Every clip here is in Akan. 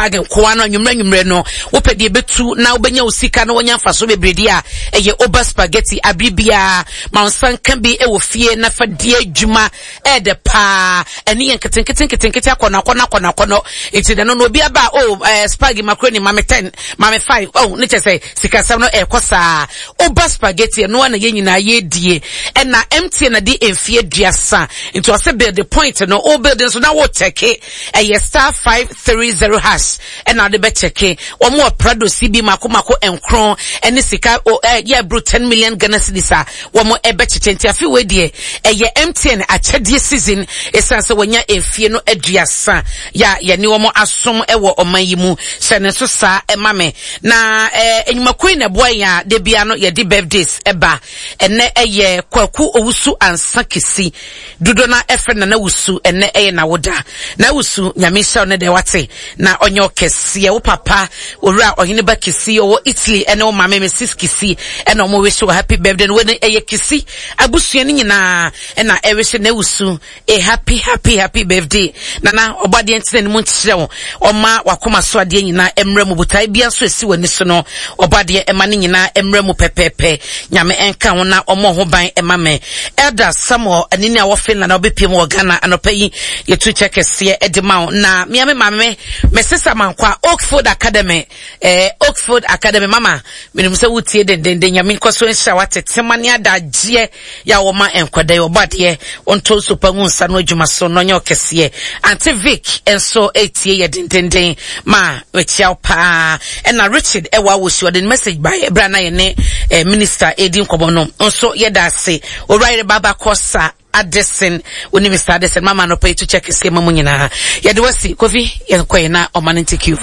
spag kwa no nwumre no wopede betu na wobenya osika na wonya mfaso bebredi a eye oba spaghetti abribia ma onsan kan bi e wo fie na fadie adwuma e de pa ene yen ketenkete akona enti de no obi aba spag macaroni mame 10 mame 5 ne chese sika sam no e kosa oba spaghetti no na yen nyina ye die e na empty na di enfie duasa enti o se build the point no o building so na wo check e star 530 hash e na de be check o mo Prado CB mako enkron ene sika ya bro 10 million Ghana cedis a wo mo ebe chechenti afi we de eye MTN achedie season esanse wonya enfie no aduasa ya ni wo mo asom ewo oman yi mu sene so sa emame na enyumakoi na boy ya de bia no ye di birthdays eba ene eye kwaku owusu ansa kesi dudo na efe na wusu ene eye na woda na wusu nyamisha ne de wate na onyo kese wo papa owura ohine ba kesi owo Italy ene o mama Mrs kesi ene o mo wish you happy birthday no we eye kesi abusua ni nyina ena e wish na wusu happy birthday na obade ntene mu nkyere wo oma wakoma so ade nyina emre mu butai bia so esi wani so no obade emane nyina emre mu pepepe nyame enka ho na omo ho ban emame elder Samuel anini a wo Finland na obepiem wo Ghana anopayi yetu chekese edima na miame mame mesesa mankwa Oxford Academy mama minim se wutie de nyame kwaso nsha watetemane adagye ya wo ma enkwada yo bade onto so pangu nsa no adwuma so no nyo kese anti Vic enso etie ye dendenden ma wechiao pa na Richard ewa wo shi the message by Brana ye ne minister Edin Kobono onso ye da se o right baba kosa Addison when Mr. Addison mama no pay to check his game munyina ya de wasi Kofi ye koye na omanenti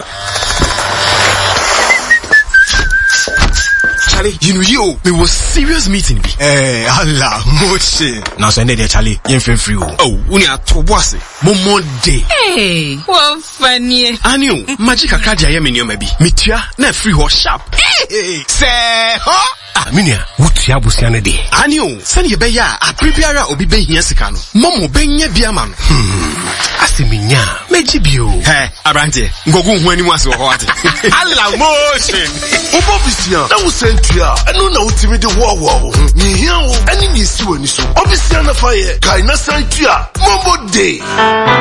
Charlie, you know you. There was serious meeting. Allah, moche. Now send it, Charlie. You free. Oh, unia tobwase. Momo day. Hey, what funny. Anu, magic akaja ya minyo maybe. Mitia na free ho sharp. Hey, say ho. Minia, wutia busiane de. Anu, send ye beya a prepare obi be hiya sikano. Momo benye biaman. Asiminya, meji bio. Hey, Abrante, ngogu hueni mwasi wahoate. Allah, moche. Obobisia, na usentia, enu na utimide wo. Ni hiao, eni ni siwe niso. Obisia na faye, kaina sentia, Momo day.